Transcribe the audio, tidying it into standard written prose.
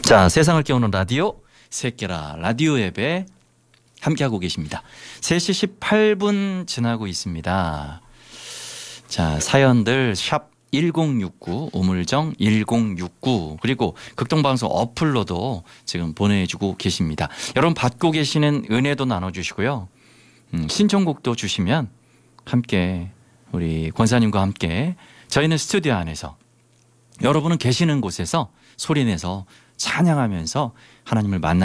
자, 세상을 깨우는 라디오 새끼라 라디오 앱에 함께하고 계십니다. 3시 18분 지나고 있습니다. 자, 사연들 샵 1069 우물정 1069 그리고 극동방송 어플로도 지금 보내주고 계십니다. 여러분 받고 계시는 은혜도 나눠주시고요. 신청곡도 주시면 함께 우리 권사님과 함께 저희는 스튜디오 안에서 여러분은 계시는 곳에서 소리내서 찬양하면서 하나님을 만나